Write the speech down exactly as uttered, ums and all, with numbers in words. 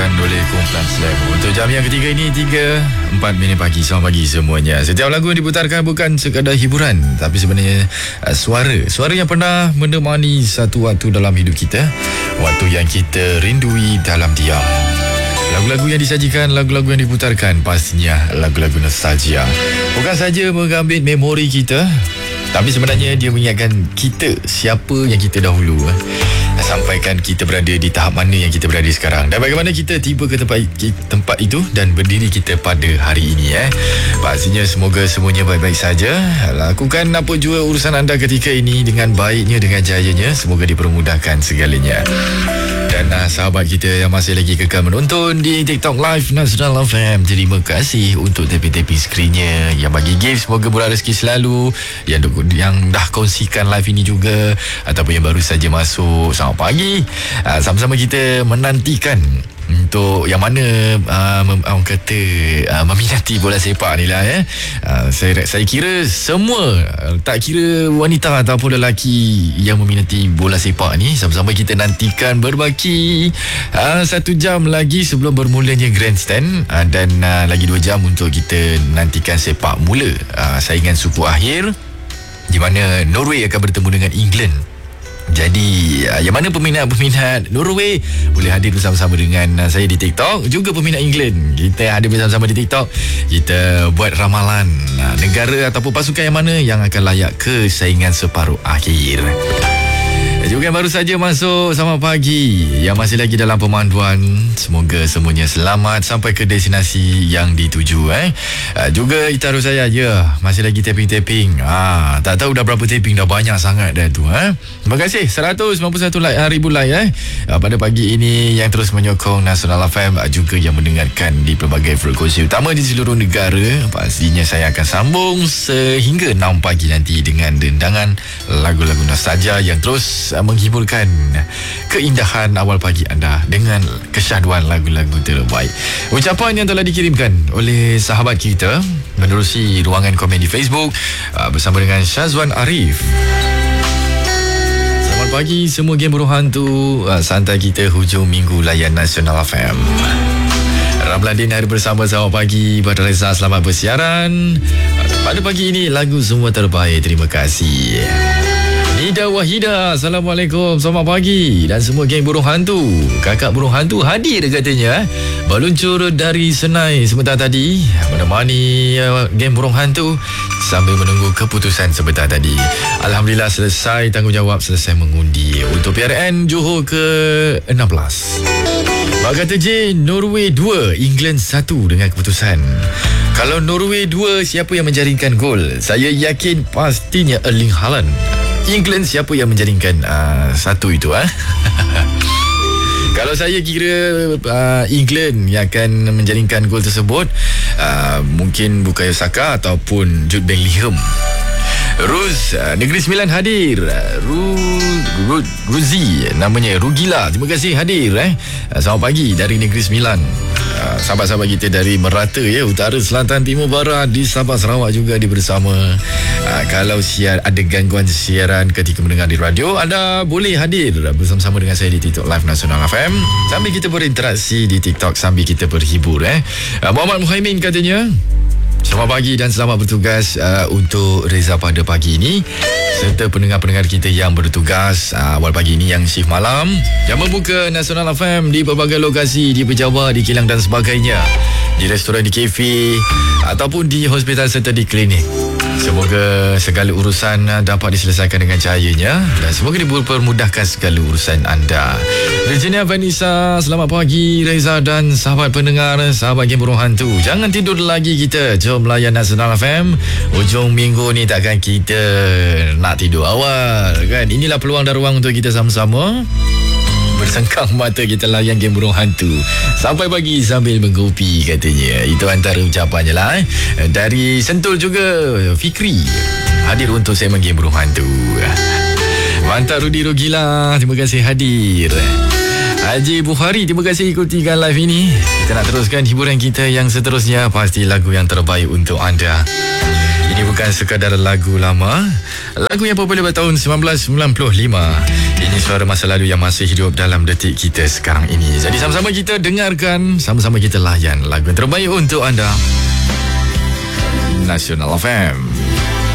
dibawakan oleh Kumpulan Slam. Untuk jam yang ketiga ini, tiga empat minit pagi. Selamat pagi semuanya. Setiap lagu yang diputarkan bukan sekadar hiburan, tapi sebenarnya uh, suara Suara yang pernah menemani satu waktu dalam hidup kita, waktu yang kita rindui dalam diam. Lagu-lagu yang disajikan, lagu-lagu yang diputarkan, pastinya lagu-lagu nostalgia. Bukan saja mengambil memori kita, tapi sebenarnya dia mengingatkan kita siapa yang kita dahulu, sampaikan kita berada di tahap mana yang kita berada sekarang, dan bagaimana kita tiba ke tempat tempat itu dan berdiri kita pada hari ini. eh. Pastinya semoga semuanya baik-baik saja. Lakukan apa jua urusan anda ketika ini dengan baiknya, dengan jayanya. Semoga dipermudahkan segalanya. Dan uh, sahabat kita yang masih lagi kekal menonton di TikTok Live Nasional F M, terima kasih untuk tapping-tapping skrinnya. Yang bagi gift, semoga murah rezeki selalu. Yang, yang dah kongsikan live ini juga, ataupun yang baru saja masuk, selamat pagi. uh, Sama-sama kita menantikan untuk yang mana uh, mem, orang kata uh, meminati bola sepak ni lah. eh. uh, saya, saya kira semua, uh, tak kira wanita ataupun lelaki yang meminati bola sepak ni, sama-sama kita nantikan berbaki uh, satu jam lagi sebelum bermulanya grandstand, uh, dan uh, lagi dua jam untuk kita nantikan sepak mula uh, saingan suku akhir, di mana Norway akan bertemu dengan England. Jadi yang mana peminat-peminat Norway boleh hadir bersama-sama dengan saya di TikTok. Juga peminat England, kita hadir bersama-sama di TikTok. Kita buat ramalan negara ataupun pasukan yang mana yang akan layak ke saingan separuh akhir. Juga yang baru saja masuk, selamat pagi. Yang masih lagi dalam pemanduan, semoga semuanya selamat sampai ke destinasi yang dituju. eh. Uh, juga itaruh saya, ya, masih lagi tapping-tapping. Ah, tak tahu dah berapa tapping, dah banyak sangat dah tu. Eh. Terima kasih seratus sembilan puluh satu like, ribu like eh. uh, pada pagi ini yang terus menyokong Nasional F M, uh, juga yang mendengarkan di pelbagai frekuensi utama di seluruh negara. Pastinya saya akan sambung sehingga enam pagi nanti dengan dendangan lagu-lagu nostalgia yang terus menghiburkan keindahan awal pagi anda dengan kesyahduan lagu-lagu terbaik. Ucapan yang telah dikirimkan oleh sahabat kita menerusi ruangan komen di Facebook uh, bersama dengan Syazwan Arif. Selamat pagi semua geng burung hantu, uh, santai kita hujung minggu layan Nasional F M. Ramladin hari bersama, selamat pagi. Pada Reza, selamat bersiaran. uh, Pada pagi ini lagu semua terbaik, terima kasih. Nida Wahida, Assalamualaikum, selamat pagi. Dan semua geng burung hantu, kakak burung hantu hadir katanya, eh? Meluncur dari Senai sebentar tadi, menemani uh, geng burung hantu sambil menunggu keputusan sebentar tadi. Alhamdulillah selesai tanggungjawab, selesai mengundi untuk P R N Johor ke enam belas. Mak kata J, Norway dua, England satu dengan keputusan. Kalau Norway dua, siapa yang menjaringkan gol? Saya yakin pastinya Erling Haaland. England siapa yang menjaringkan uh, satu itu? eh? Kalau saya kira uh, England yang akan menjaringkan gol tersebut, uh, mungkin Bukayo Saka ataupun Jude Bellingham. Ruz, uh, Negeri Sembilan hadir. Ru, Ru, Ruzi namanya, Rugila, terima kasih hadir. eh. uh, Selamat pagi dari Negeri Sembilan. Uh, sahabat-sahabat kita dari merata, ya, utara, selatan, timur, barat, di Sabah, Sarawak juga di bersama. Uh, kalau siar ada gangguan siaran ketika mendengar di radio, anda boleh hadir bersama-sama dengan saya di TikTok Live Nasional F M sambil kita berinteraksi di TikTok, sambil kita berhibur. eh. uh, Muhammad Muhaimin katanya, selamat pagi dan selamat bertugas uh, untuk Reza pada pagi ini, serta pendengar-pendengar kita yang bertugas uh, awal pagi ini yang shift malam, yang membuka Nasional F M di pelbagai lokasi, di Pejabat, di Kilang dan sebagainya, di restoran, di kafe, ataupun di hospital serta di klinik. Semoga segala urusan dapat diselesaikan dengan cahayanya dan semoga dipermudahkan segala urusan anda. Regina Vanessa, selamat pagi Reza dan sahabat pendengar, sahabat geng burung hantu. Jangan tidur lagi kita, jom layan Nasional F M. Ujung minggu ni takkan kita nak tidur awal, kan? Inilah peluang dan ruang untuk kita sama-sama bersengkang mata kita layan geng burung hantu sampai pagi sambil mengkopi katanya. Itu antara ucapannya lah. eh. Dari Sentul juga Fikri hadir untuk segmen geng burung hantu. Mantap Rudi Rugila, terima kasih hadir. Haji Bukhari, terima kasih ikutikan live ini. Kita nak teruskan hiburan kita yang seterusnya, pasti lagu yang terbaik untuk anda. Ini bukan sekadar lagu lama, lagu yang popular pada tahun sembilan belas sembilan puluh lima. Ini suara masa lalu yang masih hidup dalam detik kita sekarang ini. Jadi sama-sama kita dengarkan, sama-sama kita layan lagu yang terbaik untuk anda. Nasional F M.